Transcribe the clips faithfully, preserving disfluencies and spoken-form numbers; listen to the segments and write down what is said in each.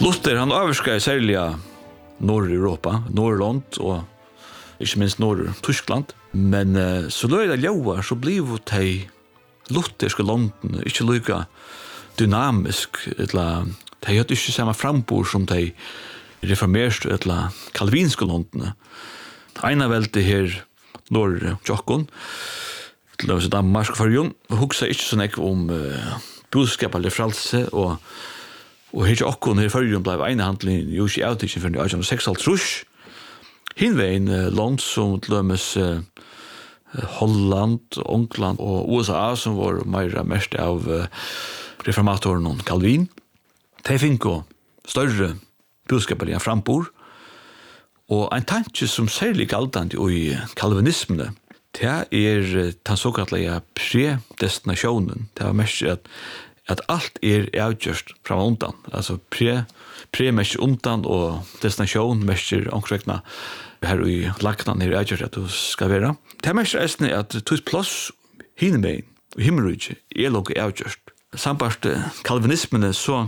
Luther, han överskar särskilt Norr-Europa, Norrland och inte minst Norr-Tyskland. Men uh, så löjda ljóar så blev det lutherska landen inte lika dynamisk, eller de hade inte samma frambord som de reformerste eller kalvinska landene. Eina veldi her Norr-Tjokkon, til dømes i Danmark og Førjun, og hugsa ikke så nek om uh, budskap eller frelse, og Og her okkon her Førjun blei einahandling jo ikke avtidsen for nitjan seksoghalvtrýss. Hinveien uh, land som til dømes uh, Holland, England og U S A som var meira mest av uh, reformatoren og Calvin. De finko større budskap eller frambord. Og en tanke som særlig galdande i kalvinismene, det er den såkallega predestinationen. Det var mest at at allt er avgjørst fra undan. Altså pre, pre mest undan og destination mest omkrekna her i laknan er avgjørst at du skal være. Det er mest reisende at tog plass hinnemein og himmelrydje er lukket avgjørst. Sambart kalvinismene så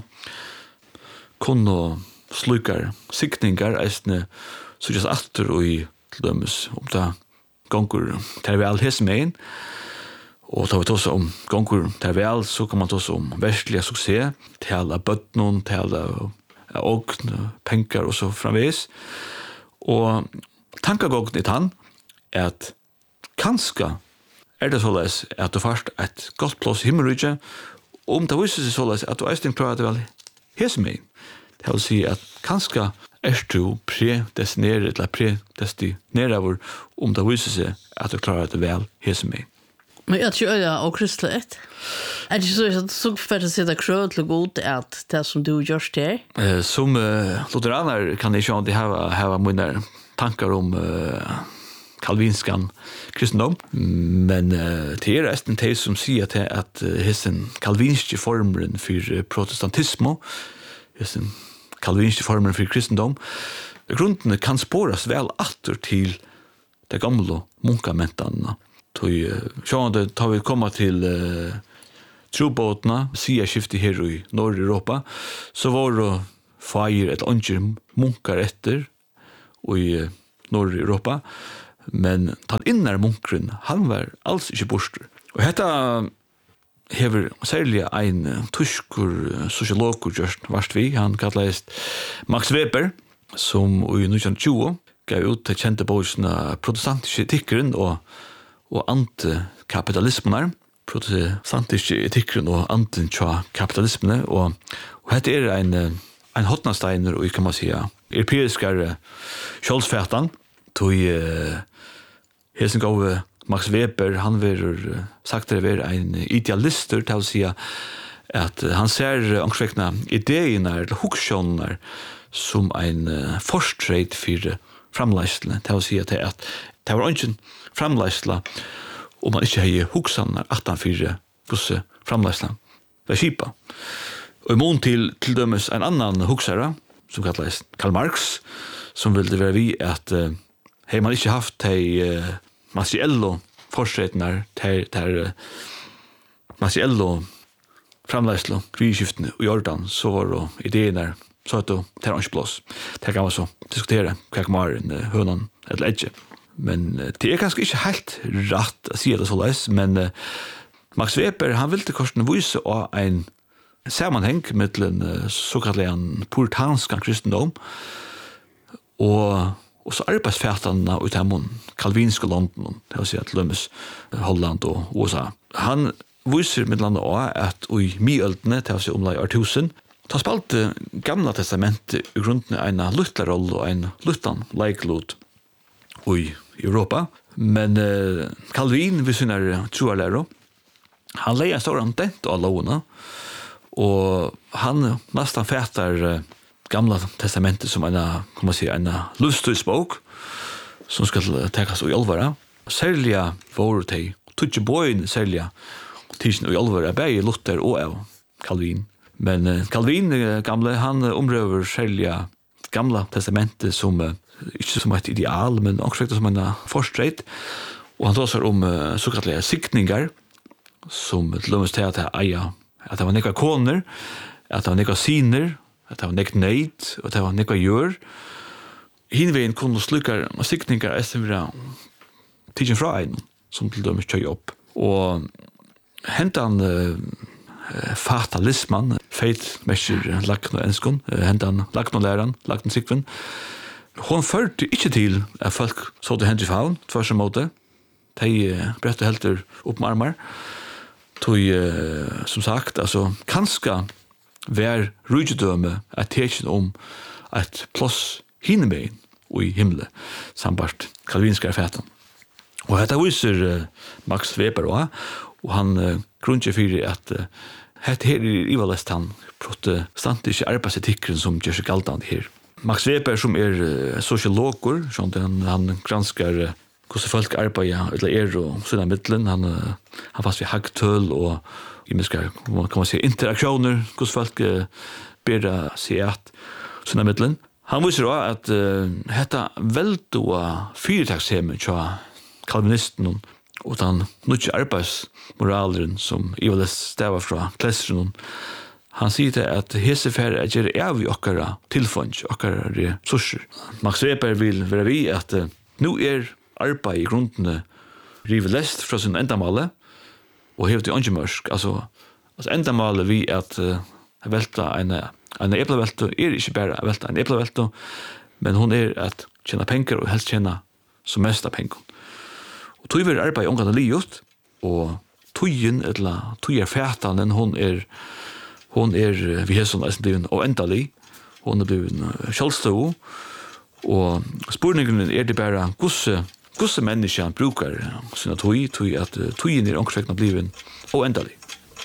kunne slukar sikningar eisne så just atter og i til dømes om det gongur ter vel hesmein. Og da vi tås om gongur ter vel, så kan man tås om verskliga suksess, tala bøtnon, tala ogn, penkar og så framvis. Og tankagogn i tann er at kanska er det såleis at du først et godt plass i himmelrydje, om det viser seg såleis at du eisning prøver det vel hesmein. Det vil si at kanska er du predestineret eller predestineret om det viser seg at du klarer det vel hesmein. Men jag tror jag och kristligt. Är det så att så för att sätta kröt till god att det som du gör det? Eh som uh, lutheraner kan det ju inte ha ha mina tankar om uh, kalvinskan kristendom, men uh, det är resten det som säger att att uh, hessen kalvinske formen för uh, protestantismo, hessen kalvinske formen för kristendom, grunden kan spåras väl åter till det gamla munkamentarna. Tui sjående tar vi komma til uh, trobåtna, sia skifti her i Norr-Europa, så var det feir et ånger munkar etter i uh, Norr-Europa, men den innar munkren, han var alls ikke borster. Og hetta hever særlig ein uh, tyskur uh, sosiologur just varst vi, han kallast Max Weber, som i nitjan tjúgu gav ut til kjente bøysna protestantiske etikkeren og og antikapitalismen, protestantiske etikkeren og antikapitalismen, og, og dette er en, en hotnasteiner, og kan man si, europeiske kjølsfætan, tog uh, hesen gav Max Weber, han vil sagt det er en idealister, til å si at han ser omkring ideene, eller huksjoner, som en uh, forstreit for framleisene, til å si at det, at det var ikke framleisla, og man ikke har huksan attan fyrir hvordan framleisla var kipa. Og i mån til, til dømes en annan huksara, som kallas Karl Marx, som ville være vi at uh, har man ikke haft de uh, materiello forstreitnar, de, de uh, materiello framleisla, kviskiftene og Jordan, så var det idéer så at det er ikke blås. Det kan man så diskutere hva kan man en uh, hønan eller edge. Men uh, det er kanskje ikke helt rett å si det så leis, men uh, Max Weber, han ville korsen vise av en sammenheng med en uh, såkallet en puritansk kristendom og, og så arbeidsfætene ut av den kalvinske landen, det vil si at lømmes Holland og U S A. Han viser med landet også at i myøldene, det vil si omlag årtusen, ta spalte gamla testamentet i grunden en luttleroll og en luttan leiklot i Europa. Men uh, Calvin, vi syner troarlæro, han leier stor antent av lovene, og han nesten fætter uh, gamla testamentet som en, kan man si, en lustøysbok, som skal tekas i alvara. Særlig var det tutsi boin særlig tidsen i alvara, begge Luther og av Calvin. Men uh, Calvin, uh, gamle, han uh, omrøver særlig gamla testamentet som uh, ikke som et ideal, men også som en forstreit. Og han tåser om uh, såkallige sikningar, som til lømmes til at jeg eier, at det var nekka koner, at det var nekka siner, at det var nek neid, og det var nekva gjør. Hinveien kunne slukkar sikningar estimera tidsen fra en, som til dømes kjøy opp. Og hentan uh, fatalisman, feit mesjer lakno enskon, uh, hentan lakno læran, lakno sikven, hon førte ikke til at folk så det hendri faun, tvers og måte. De uh, brette helter opp med armar. Tog, uh, som sagt, altså, kanska vær rujudøme at tekjen om et plass hinnebein og i himmelen, sambart kalvinskar fætan. Og dette viser uh, Max Weber også, og han uh, grunner fyrir at uh, dette her er ivalest han protestantiske arbeidsetikkeren som gjør seg galdande her. Max Weber som er uh, sosiologer, sånn han, han granskar uh, hvordan folk arbeider eller er og sånne middelen, han, uh, han fast ved hagtøl og imiskar, kan man si, interaktioner, hvordan folk uh, ber seg at sånne middelen. Han viser også at uh, dette veldoa fyrirtakshemmen tja kalvinisten og den nødje arbeidsmoraleren som Ivalis stava fra klesren. Han sier til at hesefære er gjerne av i okkara tilfunns, okkara ressurser. Max Weber vil være vi at uh, nå er arbeid i grunnene rive lest fra sin endamale og hevet i ångemørsk. Altså, altså endamale vi at uh, velta en en eplevelto er ikke bare velta en eplevelto, men hon er at tjena penger og helst tjena som mest av penger. Og tog vil arbeid omgående livet, og togjen, eller tog er fætanen, hon er, hon er, vi har sånn eisen blivet oendelig, hon er blivet kjølstå, og spurningen er det bare gosse, gosse mennesker brukar sina tog, tog at togjen er omkring blivet oendelig.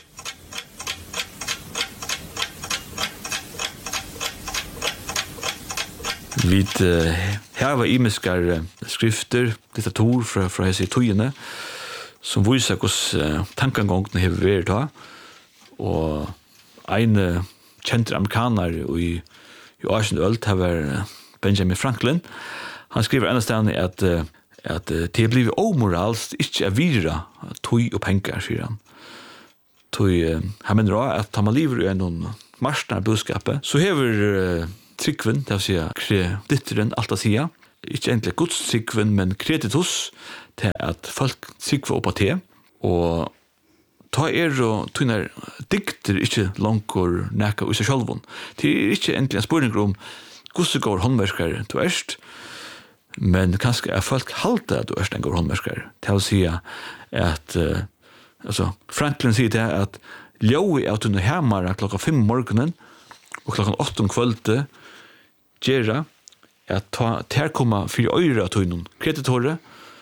Vi uh, her var imiskar uh, skrifter, litteratur fra, fra hese togene, som viser hvordan uh, tankegångene har vært da. Og en uh, kjent amerikaner i, i Asien Ølt har vært uh, Benjamin Franklin. Han skriver enda stedet at, uh, at uh, det er blivet omoralst ikke å vire tog og penger, sier han. Tog, uh, han mener også at han lever i en marsjnær budskapet, så hever uh, tryggven, det vil si kreditteren, alt å si. Ikke egentlig Guds tryggven, men kreditus til at folk tryggver opp av det. Og ta er og tunner dikter ikke langkår nækka i seg sjølven. Det er ikke egentlig en spørning om hvordan går håndverskere du erst, men kanskje er folk halte at du erst en går håndverskere. Det vil si at uh, altså, Franklin sier det at ljøy er at hun er hjemme klokka fem morgenen og klokka åtte om kvölde gjera at ta ter komma fyrir øyra tøynun kreditorer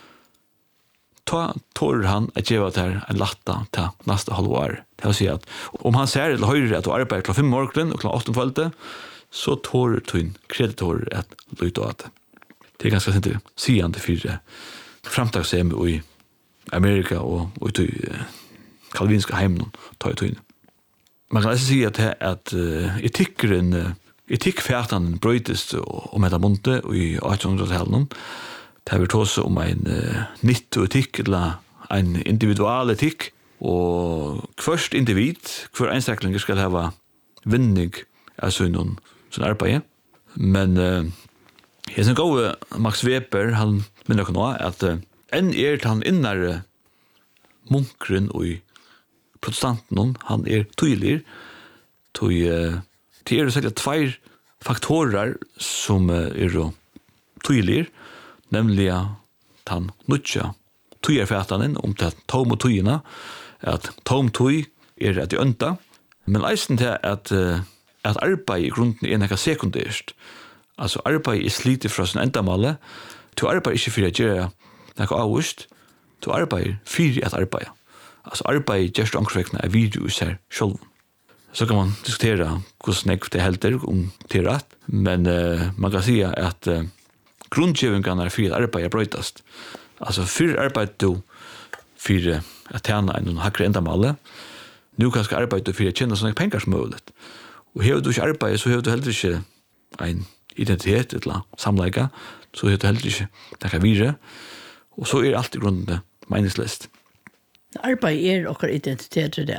ta tår han at gjeva der en latta til neste halvår. Det vil si at om han ser eller høyre at du arbeider klokka fem morgenen og klokka åtte om kvölde, så tår tøyn kreditorer at lyta at det. Det er ganske sint sigande fyrir framtagshjem i Amerika og, og i kalvinska heimen ta i tøyne. Man kan altså si at, at uh, etikkeren uh, etikkfætan brøytist om etter monte i attenhundretallet. Det har vært også om en uh, nytt etikk, eller en individual etikk, og hvert individ, hver enstaklinger skal ha vinning av sin, sin arbeid. Men uh, jeg synes gode Max Weber, han minner ikke nå, at uh, enn er han innere munkeren og protestanten, han er tydelig, tog uh, det er sikkert tvær faktorer som uh, er tydelig, nemlig at han nødja tøyerfætanen om til tom og tøyene, at tom tøy er at de ønta, men eisen til at, uh, at arbeid i grunden er nekka sekundært. Altså arbeid er slitet fra sin endamale, du arbeid ikke for å gjøre nekka avvist, du arbeid for at arbeid. Altså arbeid gjørst omkring er video i seg selv. Så kan man diskutere hvordan nekv det helter om det er rett, men uh, man kan si at uh, grundgjøvingene er for at arbeid er brøytast. Altså for arbeid du for at tjene en hakre endamale, nu kan skal arbeid du for å tjene sånne penger som mulig. Og hever du ikke arbeid, så hever du heller ikke en identitet eller samleika, så hever du heller ikke takka vire, og så er alt i grunnen meningsløst. Arbeid er okkar identitet, det, ja?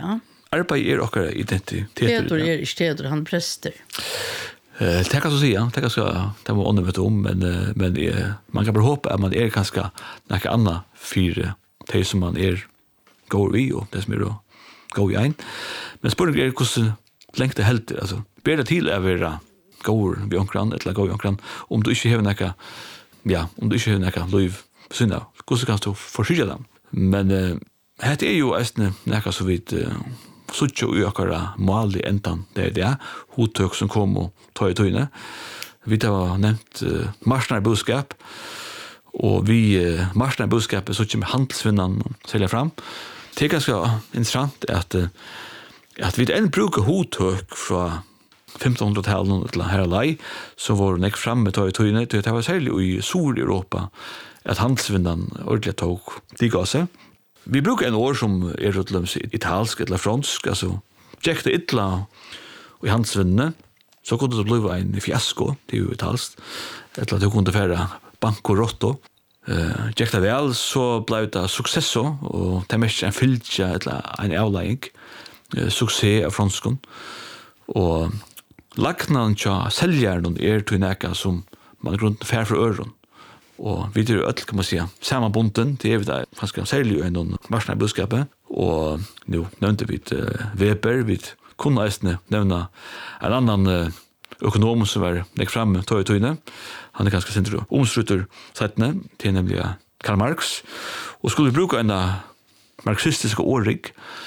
arbeid er okkar identitet. Teater er ikke teater, han prester. Eh, det kan så säga, det kan ska det var under vet om men uh, men uh, man kan bara hoppa att man är ganska något annat för det som man är går vi och det som är då går i en. Men spåren är hur länge det helt alltså bättre till att vara går vi omkring eller går omkring om du inte har några ja, om du inte har några liv synda. Hur ska du försöka dem? Men uh, det är ju ästne något så vitt uh, suttje og økere mål i entan, det er det, hodtøk som kom og tog i tøyne. Vi har nevnt uh, marsjnær budskap, og vi uh, marsjnær budskapet suttje med handelsvinnan selger fram. Det er ganske interessant at, uh, at vi enn bruker hodtøk fra femtenhundretallet til her lei, så var nek fram med tog i tøyne, det var særlig i Sur-Europa at handelsvinnan ordentlig tog de gav seg. Vi brukar en ord som är utlöms italsk eller fransk, alltså Jack det illa och i handsvinnene, så kunde det bli en fiasko, det är ju italskt, eller att det kunde färra bankorotto. Uh, Jack det väl så blev det successo, och det är mest en fylltja eller en avlägg, uh, succé av franskon. Och lagnan tja säljaren är till näka som man grunden fär för öron. Og vi er öll, kan man säga, samma bunten, det är vi där, ganska särskilt i någon marsjnär budskapet. Och nu nämnde vi uh, Weber, vi kunde ästne nämna en annan uh, ekonom som var lägg fram tog i tøyne. Han är ganska sent omstrutter sättene, till nämligen Karl Marx. Och skulle vi bruka en marxistiska årig,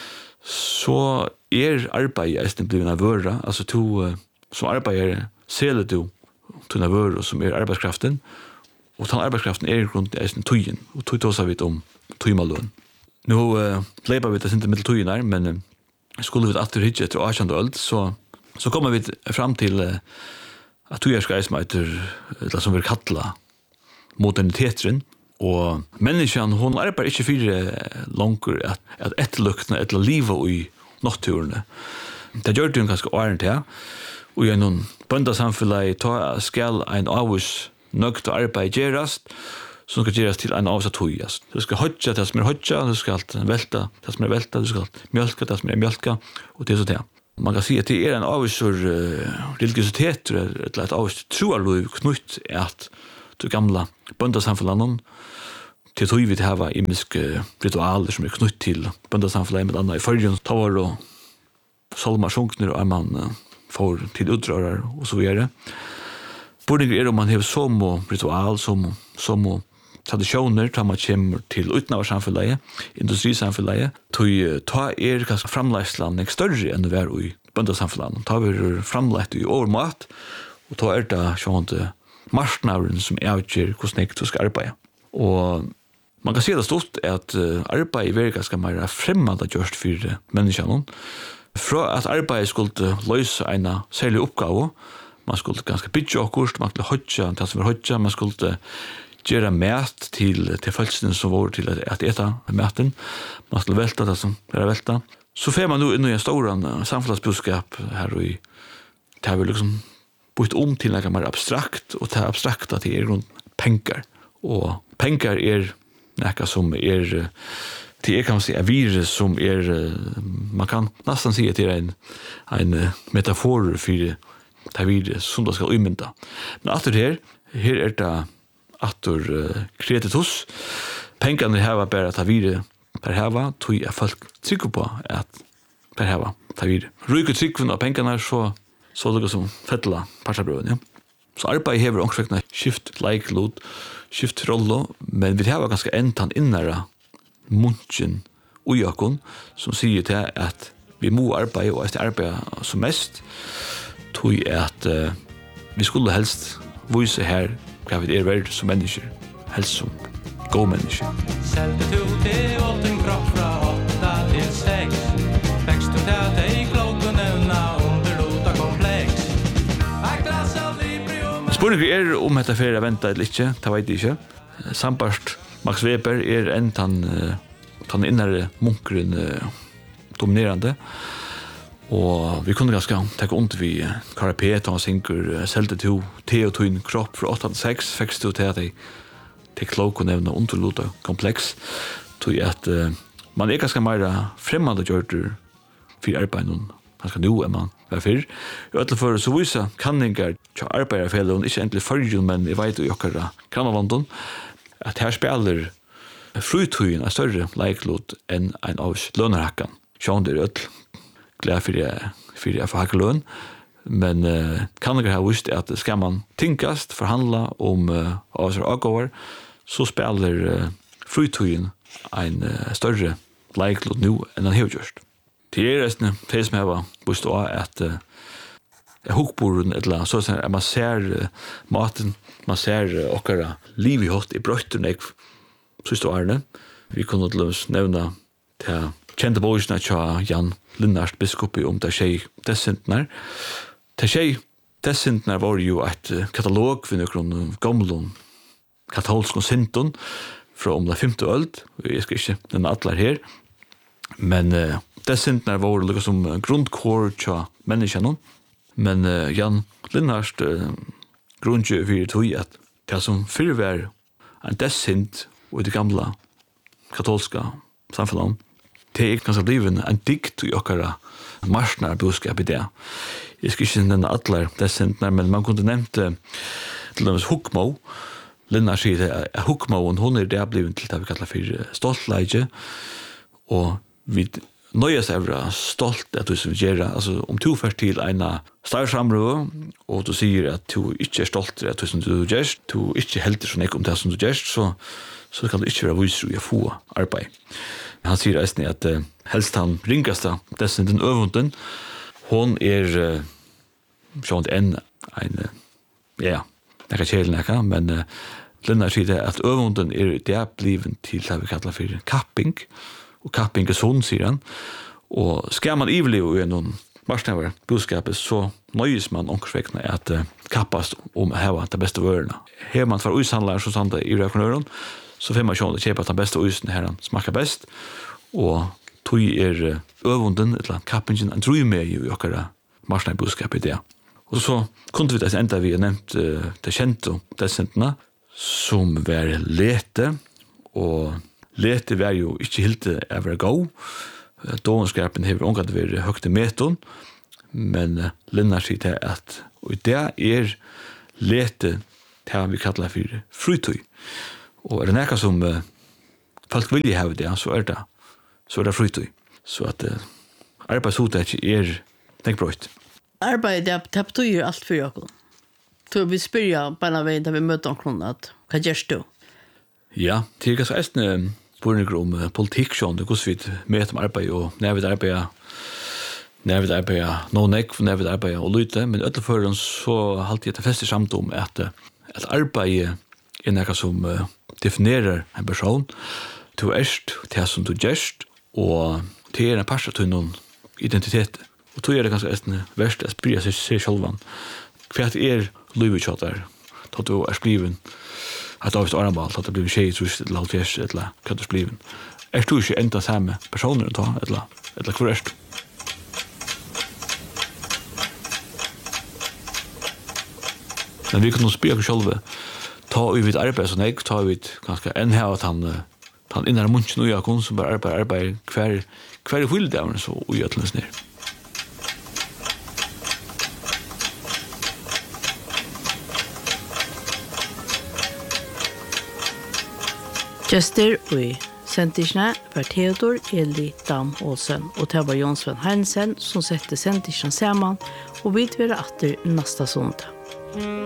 så är arbeid ästne blivit en vöra, alltså to uh, som arbeidare selet du till en vöra som är arbetskraften. Og den arbeidskraften er i grunn til eisen tøyen, og tøy tås vi om tøymaløen. Nå uh, leipa vi til mittel tøyen her, men uh, skulle vi atter hitje etter åttende øld, så, så kommer vi fram til uh, at tøyer skal eisen etter, eller som vi kallar moderniteten, og menneskene, hun arbeider ikke fire langer at, at etterluktene, etter livet i natturene. Det gjør det jo ganske åren til, og i noen bøndasamfunnet ta skal en avhus nøgt og arbeid gjerast, som skal gjerast til en avsatt tøyast. Du skal hodja det som er hodja, du skal velta det som er velta, du skal mjölka det som er mjölka, og det er så det. Man kan si at det er en avsur uh, religiositet, eller et avsur troarløy knutt at du gamla bøndasamfunnet til tøy vi til hava imiske ritualer som er knutt til bøndasamfunnet, med anna i fyrjun, tavar og solmar sjunkner, og man uh, får til utrørar, og så videre. Bordinger er om man har som ritual, som, som tradisjoner, tar man kommer til utenavsamfunnet, industrisamfunnet, ta er kanskje framleisland ikke større enn det er i bøndasamfunnet. Ta er framleit i overmat, og ta er det sånn marsjnavren som avgjør hvordan jeg skal arbeide. Og man kan si det stort at arbeid er ganske mer fremmede gjørst for menneskene. Fra at arbeid skulle løse en særlig oppgave, man skulle ganska bygga okkurst, man skulle hodja det som er hodja, man skulle gjøre mat til, til følelsene som var til at eta maten, man skulle velta det som er velta. Så fer man nu inn i en stor samfunnsbudskap her, og det har vi liksom bytt om til noe mer abstrakt, og det abstrakta til er rundt pengar. Og pengar er noe som er, det er kan man si, en virus som er, man kan nesten si at det er en, en metafor for det virus som det skal umynda. Men atter her, her er det atter uh, kreditus. Pengarna hava bare at det virus per hava, tog er folk trygg på at per hava det virus. Ryker tryggven av pengarna, så så det som fettla partabrøven, ja. Så arbeid hever omkring skift leiklod, skift rollo, men vi hava ganske entan innara munchen ujakon, som sier til at vi må arbeide, og etter arbeide som mest, tog at uh, vi skulle helst vise her hva vi er verdt som mennesker, helst som god mennesker. Selte to til åtten kropp fra åtta til seks, vekst du til deg klokken evna underlota kompleks. Spørninger er om dette ferie venta eller ikke, det vet jeg ikke. Sambarst Max Weber er en tann, tann innere munkeren uh, dominerande. Og vi kunne ganske tenke ondt vi Karapet, han synker selte to te og tøyn kropp fra åtta til seks, fikk du til at jeg til klok og nevne underlota kompleks, tog at uh, man er ganske mer fremmede gjørter för arbetet ganska nu än man var förr. I alla fall så vissa kanningar till arbetarfällen, inte egentligen förrjun, men jag vet ju också Kranavandon, att här spelar frutøyen er større leiklot enn en av lønnerhakkan. Sjån det er ødel glad for jeg, for jeg får hakke løn, men uh, kan jeg ha visst at skal man tinkast, forhandla om uh, avsvar avgåvar, så spiller uh, frutøyen en uh, større leiklot nu enn han har gjort. Til er restene, det som jeg var visst også at uh, jeg hukboren et eller annet, så at man ser uh, maten, man ser uh, okkara liv i hot i brøtten, jeg siste årene. Vi kunne til oss nevne til kjente bøysene til Jan Linnarst biskopi om det tjej dessintene. Det tjej dessintene var jo et katalog for noen gamle katolske sinton fra om det femte ølt. Jeg skal ikke nevne alle her. Men uh, dessintene var det som grundkår til menneskene. Men uh, Jan Linnarst uh, grunngjør for tog at det som før var en dessint og i det gamla katolska samfunnet, det er ganske blivet en dikt i okkara marsnar budskap i det. Jeg skal ikke nevne atler dessentene, men man kunne nevnt til dømes Hukmo. Linnar sier at Hukmoen, hun er det blivet til det vi kallar for stoltleidje, og vi nøyes evra stolt at du som gjør, altså om du først til en starsamrøve, og du sier at du ikke er stolt at du som du gjør, du ikke helter sånn ikke om det som du gjør, så så kan det ikke være viser i å få arbeid. Han sier eisne at uh, helst han ringaste, dessen den øvunden, hon er uh, sånn enn en, uh, ja, nekka kjelen nekka, men uh, Linnar sier det at øvunden er det bliven til det vi kallar for kapping, og kapping er sånn, sier han, og skal man ivelive i noen marsnever budskapet, så nøyes man omkorsvekna at uh, kappast om å heva det beste vørene. Her man for uishandlar så sant det i røknøren, så får man sjån å kjøpe at den beste øysen her smakar best, og tog er øvunden, et eller annet kappingen, en drøy med i okkara marsnei budskap i det. Og så kunne vi det enda vi har nevnt uh, det kjente dessentene, som var lete, og lete var jo ikke helt å være god. Uh, Dåenskapen har omgatt vært høyt i meton, men uh, Linnar sier til at og det er lete det vi kallar for frutøy. Og er det nekka som uh, folk vilja hava det, så er det, så er det frutøy. Så at uh, arbeidshodet er tenkbrøyt. Arbeid, det, det betyr alt for dere. Så vi spør bare veien da vi møter omkring at hva gjør du? Ja, det er ganske eisne spørninger om uh, politikk, sånn, det er hvordan vi møter om arbeid, og når vi arbeider, når vi arbeider noen ekk, når vi arbeider og lyte, men etter føren så halte jeg til fest i samt om at, at arbeid er noe som uh, definerer en person. Du er det som du gjørst, og det er en parst av noen identitet. Og då er det ganske eisne verst å spyrja seg, seg sjálvan. Hva er livet kjøtt der? Da du er spliven, at du har vist årenball, at du blir tjej, trus, eller halvfjers, eller hva du er spliven. Er du ikke enda samme personer å ta, eller, eller hvor er du? Men vi kan nå spyrja oss sjálve, ta vi vid arbeid som jeg, ta vi ganske enn her at han, han innar munchen og jakon som bare arbeid, arbeid, hver, hver hulde av så ugjøtlens ned. Gjester og sentisjene var Theodor Eli Dam Olsen og det var Jonsven Heinsen som sette sentisjene sammen og vidt være atter neste sondag.